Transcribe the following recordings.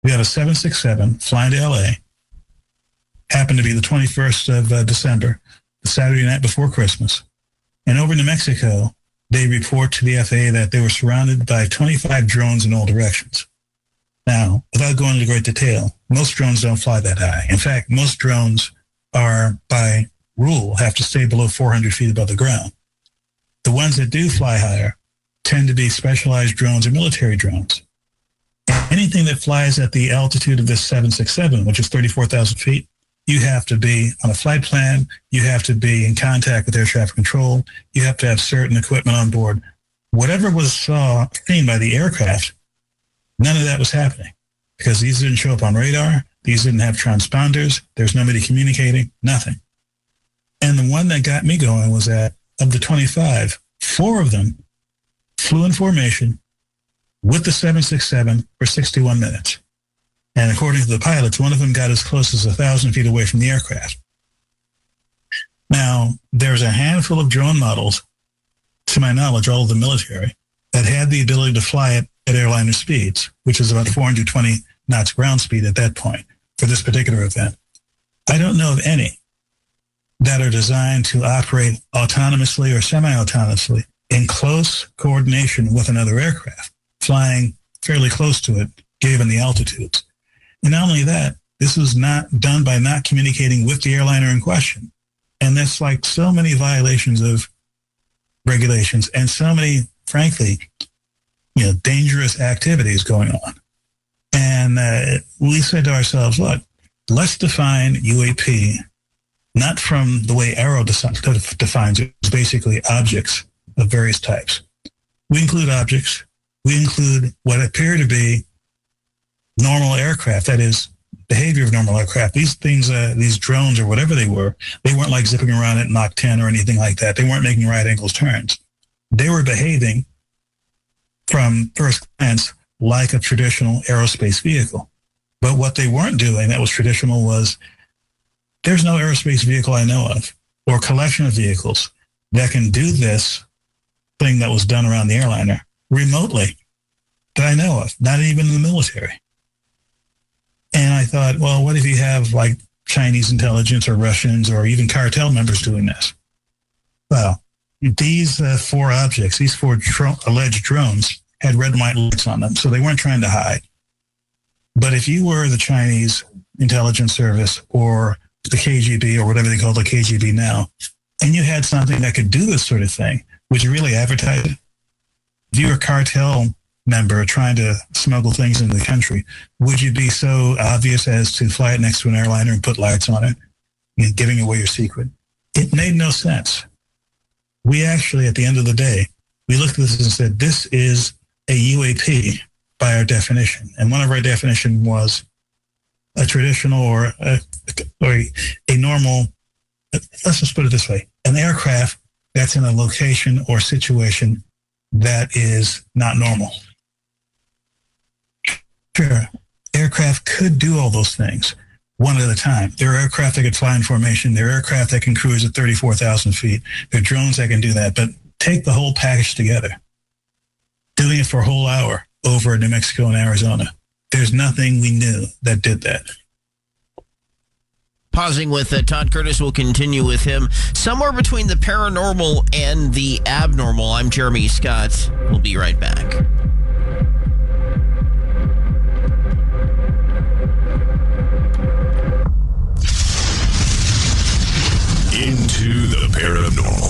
We have a 767 flying to LA. Happened to be the 21st of December, the Saturday night before Christmas. And over New Mexico, they report to the FAA that they were surrounded by 25 drones in all directions. Now, without going into great detail, most drones don't fly that high. In fact, most drones are, by rule, have to stay below 400 feet above the ground. The ones that do fly higher tend to be specialized drones or military drones. Anything that flies at the altitude of this 767, which is 34,000 feet, you have to be on a flight plan. You have to be in contact with air traffic control. You have to have certain equipment on board. Whatever was seen by the aircraft, none of that was happening because these didn't show up on radar. These didn't have transponders. There's nobody communicating, nothing. And the one that got me going was that of the 25, 4 of them flew in formation with the 767 for 61 minutes. And according to the pilots, one of them got as close as 1,000 feet away from the aircraft. Now, there's a handful of drone models, to my knowledge, all of the military, that had the ability to fly it at airliner speeds, which is about 420 knots ground speed at that point for this particular event. I don't know of any that are designed to operate autonomously or semi-autonomously in close coordination with another aircraft, flying fairly close to it, given the altitudes. And not only that, this was not done by not communicating with the airliner in question. And that's like so many violations of regulations and so many, frankly, dangerous activities going on. And we said to ourselves, look, let's define UAP not from the way Arrow defines it, it's basically objects of various types. We include objects. We include what appear to be normal aircraft, that is, behavior of normal aircraft. These things, these drones or whatever they weren't like zipping around at Mach 10 or anything like that. They weren't making right angles turns. They were behaving from first glance like a traditional aerospace vehicle. But what they weren't doing that was traditional was there's no aerospace vehicle I know of or collection of vehicles that can do this thing that was done around the airliner remotely that I know of, not even in the military. And I thought, well, what if you have like Chinese intelligence or Russians or even cartel members doing this? Well, these 4 objects, these 4 alleged drones had red and white lights on them, so they weren't trying to hide. But if you were the Chinese intelligence service or the KGB or whatever they call the KGB now, and you had something that could do this sort of thing, would you really advertise it? If you were a cartel member trying to smuggle things into the country, would you be so obvious as to fly it next to an airliner and put lights on it, giving away your secret? It made no sense. We actually, at the end of the day, we looked at this and said, this is a UAP by our definition. And one of our definition was a traditional or a normal, let's just put it this way, an aircraft that's in a location or situation that is not normal. Sure, aircraft could do all those things one at a time. There are aircraft that could fly in formation. There are aircraft that can cruise at 34,000 feet. There are drones that can do that. But take the whole package together, doing it for a whole hour over New Mexico and Arizona. There's nothing we knew that did that. Pausing with Todd Curtis, we'll continue with him. Somewhere between the paranormal and the abnormal, I'm Jeremy Scott. We'll be right back. Into the paranormal.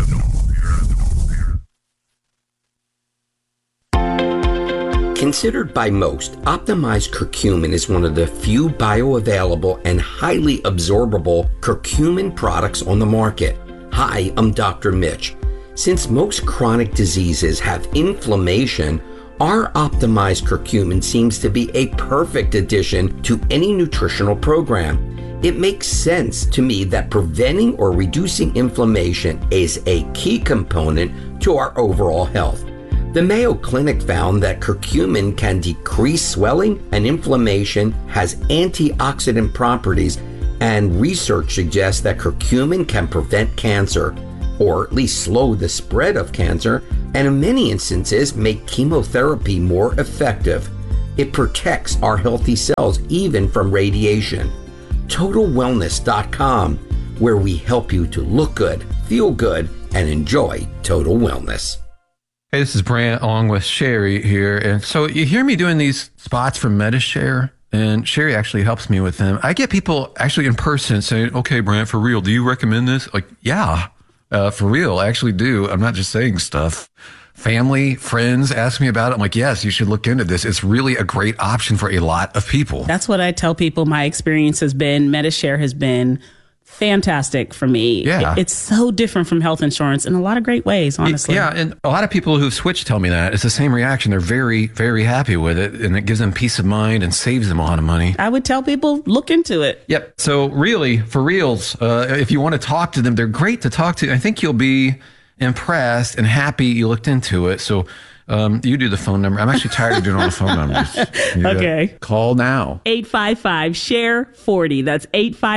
Considered by most, optimized curcumin is one of the few bioavailable and highly absorbable curcumin products on the market. Hi, I'm Dr. Mitch. Since most chronic diseases have inflammation, our optimized curcumin seems to be a perfect addition to any nutritional program. It makes sense to me that preventing or reducing inflammation is a key component to our overall health. The Mayo Clinic found that curcumin can decrease swelling and inflammation, has antioxidant properties, and research suggests that curcumin can prevent cancer, or at least slow the spread of cancer, and in many instances make chemotherapy more effective. It protects our healthy cells even from radiation. TotalWellness.com, where we help you to look good, feel good, and enjoy total wellness. Hey, this is Brant along with Sherry here. And so you hear me doing these spots from MediShare, and Sherry actually helps me with them. I get people actually in person saying, okay, Brant, for real, do you recommend this? Like, yeah, for real, I actually do. I'm not just saying stuff. Family, friends ask me about it. I'm like, yes, you should look into this. It's really a great option for a lot of people. That's what I tell people. My experience has been, MediShare has been fantastic for me. Yeah. It's so different from health insurance in a lot of great ways, honestly. Yeah, and a lot of people who've switched tell me that. It's the same reaction. They're very, very happy with it, and it gives them peace of mind and saves them a lot of money. I would tell people, look into it. Yep. So really, for reals, if you want to talk to them, they're great to talk to. I think you'll be impressed and happy you looked into it. So you do the phone number. I'm actually tired of doing all the phone numbers. Okay. Call now. 855-SHARE-40. That's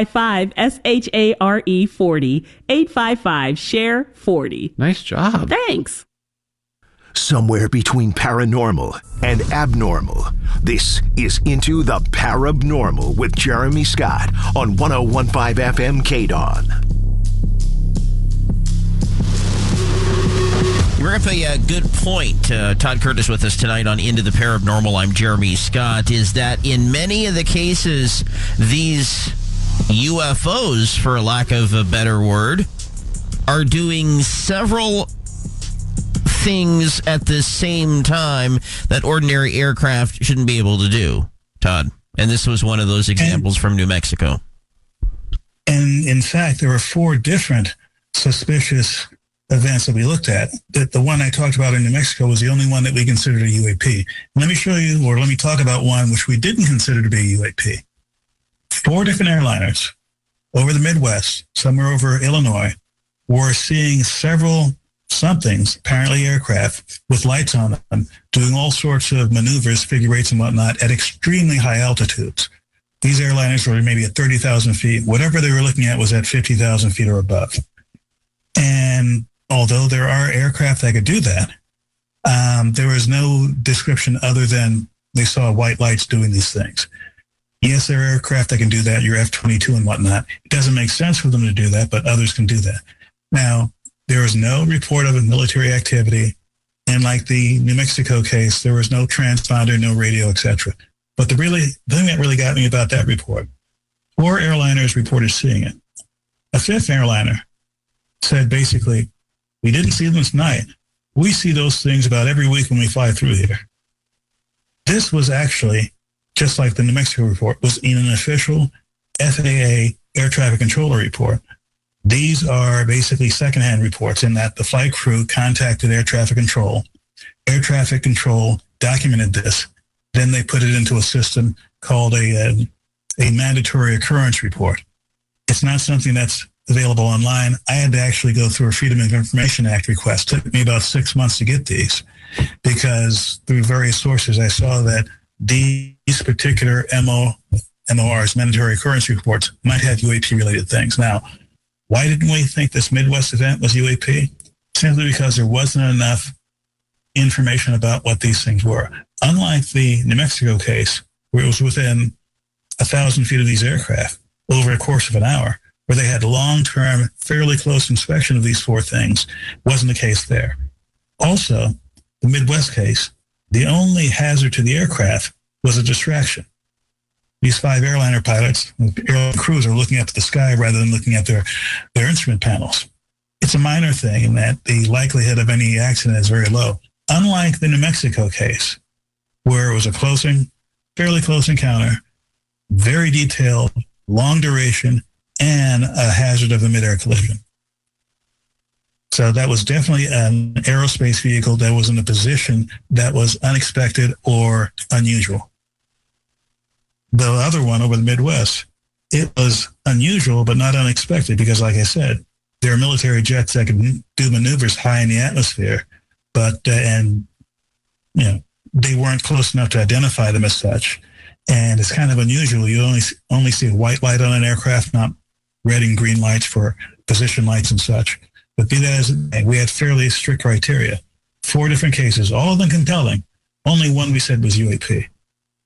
855-SHARE-40. 855-SHARE-40. Nice job. Thanks. Somewhere between paranormal and abnormal, this is Into the Parabnormal with Jeremy Scott on 101.5 FM KDON. You bring up a good point. Todd Curtis with us tonight on Into the Parabnormal. I'm Jeremy Scott. Is that in many of the cases, these UFOs, for lack of a better word, are doing several things at the same time that ordinary aircraft shouldn't be able to do, Todd. And this was one of those examples from New Mexico. And in fact, there were 4 different suspicious events that we looked at. The one I talked about in New Mexico was the only one that we considered a UAP. Let me show you, or let me talk about one which we didn't consider to be a UAP. 4 different airliners over the Midwest, somewhere over Illinois, were seeing several somethings, apparently aircraft, with lights on them, doing all sorts of maneuvers, figure eights and whatnot, at extremely high altitudes. These airliners were maybe at 30,000 feet. Whatever they were looking at was at 50,000 feet or above. And although there are aircraft that could do that, there was no description other than they saw white lights doing these things. Yes, there are aircraft that can do that, your F-22 and whatnot. It doesn't make sense for them to do that, but others can do that. Now, there was no report of a military activity, and like the New Mexico case, there was no transponder, no radio, etc. But the thing that really got me about that report, 4 airliners reported seeing it. A 5th airliner said basically, we didn't see them tonight. We see those things about every week when we fly through here. This was actually, just like the New Mexico report, was in an official FAA air traffic controller report. These are basically secondhand reports in that the flight crew contacted air traffic control. Air traffic control documented this. Then they put it into a system called a mandatory occurrence report. It's not something that's available online. I had to actually go through a Freedom of Information Act request. It took me about 6 months to get these because through various sources I saw that these particular MORs, mandatory occurrence reports, might have UAP-related things. Now, why didn't we think this Midwest event was UAP? Simply because there wasn't enough information about what these things were. Unlike the New Mexico case, where it was within 1,000 feet of these aircraft over a course of an hour, where they had long-term, fairly close inspection of these 4 things, wasn't the case there. Also, the Midwest case, the only hazard to the aircraft was a distraction. These 5 airliner pilots, airline crews, are looking up at the sky rather than looking at their instrument panels. It's a minor thing in that the likelihood of any accident is very low. Unlike the New Mexico case, where it was a fairly close encounter, very detailed, long duration, and a hazard of a mid-air collision. So that was definitely an aerospace vehicle that was in a position that was unexpected or unusual. The other one over the Midwest, it was unusual but not unexpected because, like I said, there are military jets that can do maneuvers high in the atmosphere, but they weren't close enough to identify them as such. And it's kind of unusual. You only see a white light on an aircraft, not red and green lights for position lights and such. But be that as it may, we had fairly strict criteria. 4 different cases, all of them compelling. Only one we said was UAP.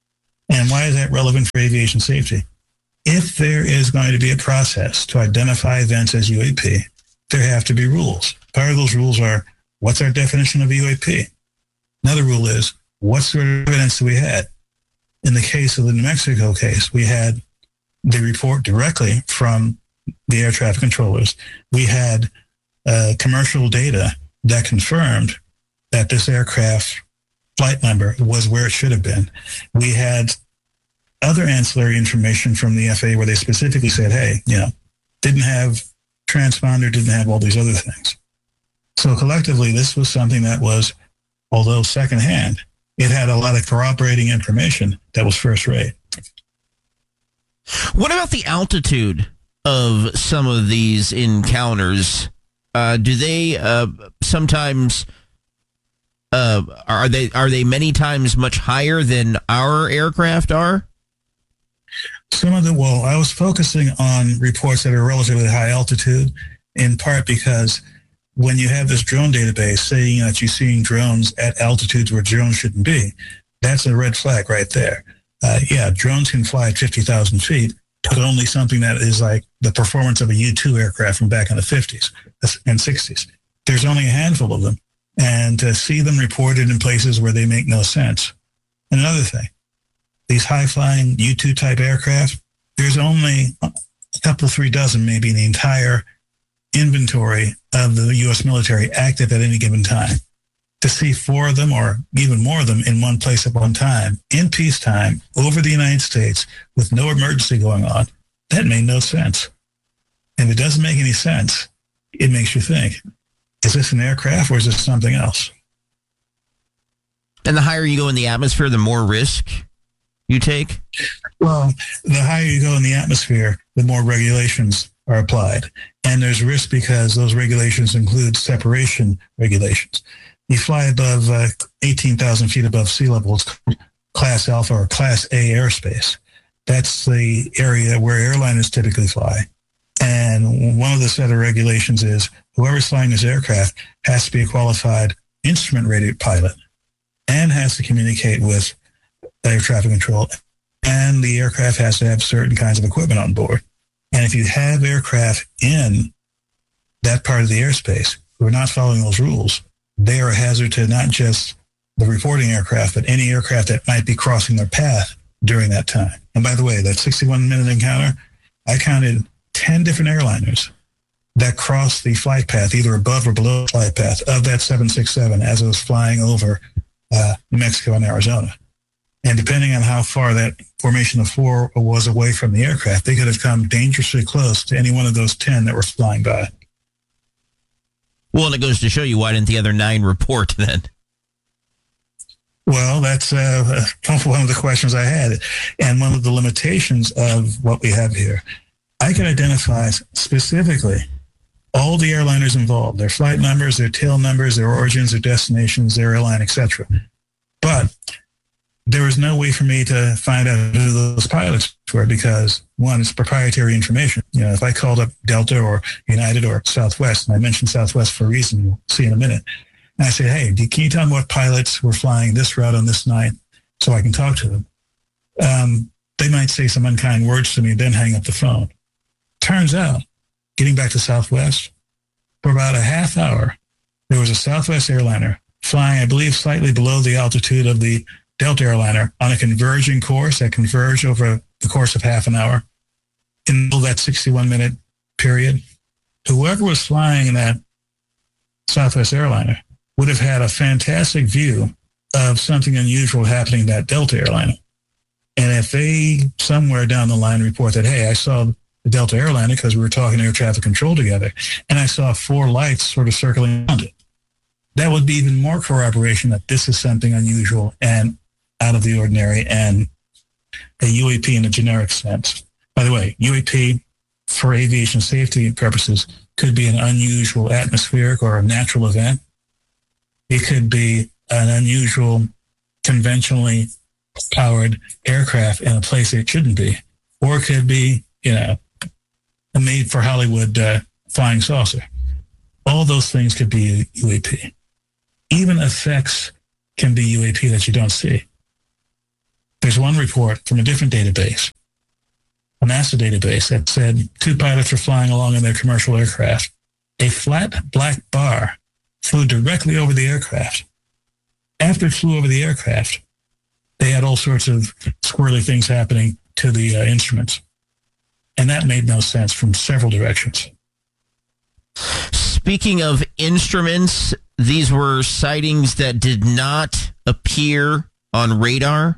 And why is that relevant for aviation safety? If there is going to be a process to identify events as UAP, there have to be rules. Part of those rules are, what's our definition of UAP? Another rule is, what sort of evidence do we have? In the case of the New Mexico case, we had the report directly from the air traffic controllers. We had commercial data that confirmed that this aircraft flight number was where it should have been. We had other ancillary information from the FAA where they specifically said, hey, didn't have transponder, didn't have all these other things. So collectively, this was something that was, although secondhand, it had a lot of corroborating information that was first rate. What about the altitude of some of these encounters? Do they sometimes are they many times much higher than our aircraft are? Some of I was focusing on reports that are relatively high altitude, in part because when you have this drone database saying that you're seeing drones at altitudes where drones shouldn't be, that's a red flag right there. Drones can fly at 50,000 feet, but only something that is like the performance of a U-2 aircraft from back in the 50s and 60s. There's only a handful of them, and to see them reported in places where they make no sense. And another thing, these high-flying U-2 type aircraft, there's only a couple, 3 dozen maybe in the entire inventory of the U.S. military active at any given time. To see 4 of them or even more of them in one place at one time in peacetime over the United States with no emergency going on, that made no sense. And if it doesn't make any sense, it makes you think, is this an aircraft or is this something else? And the higher you go in the atmosphere, the more risk you take? Well, the higher you go in the atmosphere, the more regulations are applied. And there's risk because those regulations include separation regulations. You fly above 18,000 feet above sea level, it's called Class Alpha or Class A airspace. That's the area where airliners typically fly. And one of the set of regulations is whoever's flying this aircraft has to be a qualified instrument-rated pilot and has to communicate with air traffic control, and the aircraft has to have certain kinds of equipment on board. And if you have aircraft in that part of the airspace who are not following those rules, they are a hazard to not just the reporting aircraft, but any aircraft that might be crossing their path during that time. And by the way, that 61-minute encounter, I counted 10 different airliners that crossed the flight path, either above or below the flight path of that 767 as it was flying over New Mexico and Arizona. And depending on how far that formation of 4 was away from the aircraft, they could have come dangerously close to any one of those 10 that were flying by. Well, and it goes to show you, why didn't the other 9 report then? Well, that's one of the questions I had, and one of the limitations of what we have here. I can identify specifically all the airliners involved, their flight numbers, their tail numbers, their origins, their destinations, their airline, etc. But there was no way for me to find out who those pilots were because, one, it's proprietary information. If I called up Delta or United or Southwest, and I mentioned Southwest for a reason, we'll see in a minute, and I say, hey, can you tell me what pilots were flying this route on this night so I can talk to them? They might say some unkind words to me, then hang up the phone. Turns out, getting back to Southwest, for about a half hour, there was a Southwest airliner flying, I believe, slightly below the altitude of the Delta airliner on a converging course that converged over the course of half an hour in that 61-minute period. Whoever was flying in that Southwest airliner would have had a fantastic view of something unusual happening in that Delta airliner. And if they somewhere down the line report that, hey, I saw the Delta airliner because we were talking air traffic control together, and I saw 4 lights sort of circling around it, that would be even more corroboration that this is something unusual and out of the ordinary and a UAP in a generic sense. By the way, UAP for aviation safety purposes could be an unusual atmospheric or a natural event. It could be an unusual conventionally powered aircraft in a place it shouldn't be. Or it could be, a made for Hollywood flying saucer. All those things could be UAP. Even effects can be UAP that you don't see. There's one report from a different database, a NASA database, that said 2 pilots were flying along in their commercial aircraft. A flat black bar flew directly over the aircraft. After it flew over the aircraft, they had all sorts of squirrely things happening to the instruments. And that made no sense from several directions. Speaking of instruments, these were sightings that did not appear on radar?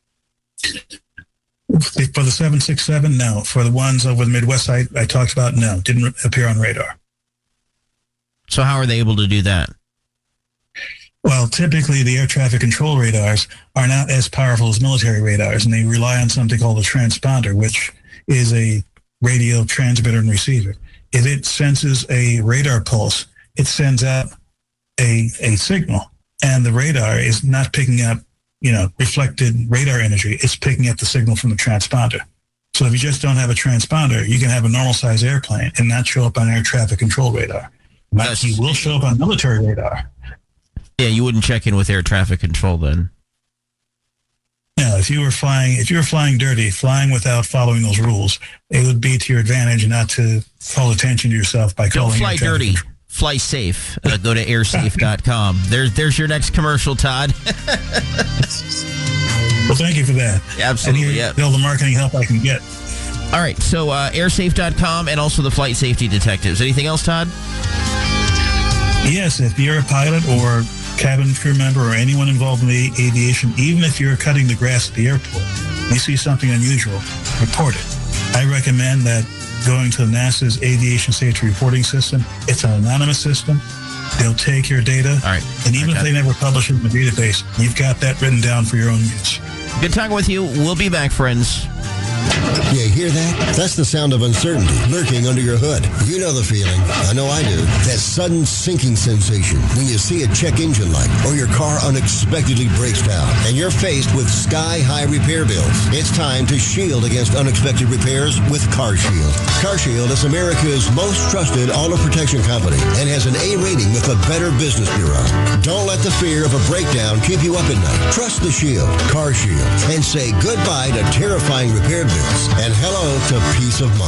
For the 767, no. For the ones over the Midwest I talked about, no. Didn't appear on radar. So how are they able to do that? Well, typically the air traffic control radars are not as powerful as military radars, and they rely on something called a transponder, which is a radio transmitter and receiver. If it senses a radar pulse, it sends out a signal, and the radar is not picking up, reflected radar energy. It's picking up the signal from the transponder. So if you just don't have a transponder, you can have a normal size airplane and not show up on air traffic control radar. But you will show up on military radar. Yeah, you wouldn't check in with air traffic control then. No, if you were flying dirty, flying without following those rules, it would be to your advantage not to call attention to yourself by calling. Don't fly dirty. Fly safe. Go to airsafe.com. There's your next commercial, Todd. Well, thank you for that. Absolutely. And all the marketing help I can get. All right. So airsafe.com and also the Flight Safety Detectives. Anything else, Todd? Yes. If you're a pilot or cabin crew member or anyone involved in the aviation, even if you're cutting the grass at the airport, you see something unusual, report it. I recommend that going to NASA's Aviation Safety Reporting System. It's an anonymous system. They'll take your data. All right. And even if they never publish it in the database, you've got that written down for your own use. Good talking with you. We'll be back, friends. You hear that? That's the sound of uncertainty lurking under your hood. You know the feeling. I know I do. That sudden sinking sensation when you see a check engine light or your car unexpectedly breaks down and you're faced with sky-high repair bills. It's time to shield against unexpected repairs with CarShield. CarShield is America's most trusted auto protection company and has an A rating with the Better Business Bureau. Don't let the fear of a breakdown keep you up at night. Trust the Shield, CarShield, and say goodbye to terrifying repair bills and hello to peace of mind.